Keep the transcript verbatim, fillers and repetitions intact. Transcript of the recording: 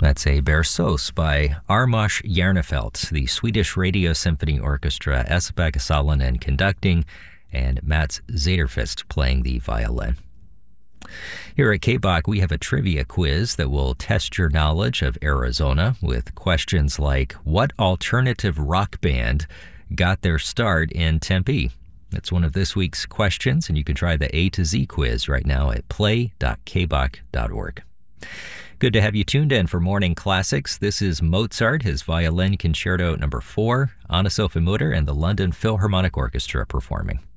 That's a Berceuse by Armand Järnefelt, the Swedish Radio Symphony Orchestra, Esabek Salonen conducting, and Mats Zederfist playing the violin. Here at K B O C, we have a trivia quiz that will test your knowledge of Arizona with questions like, what alternative rock band got their start in Tempe? That's one of this week's questions, and you can try the A to Z quiz right now at play dot k b o c dot org. Good to have you tuned in for Morning Classics. This is Mozart, his Violin Concerto number four, Anna Sophie Mutter and the London Philharmonic Orchestra performing.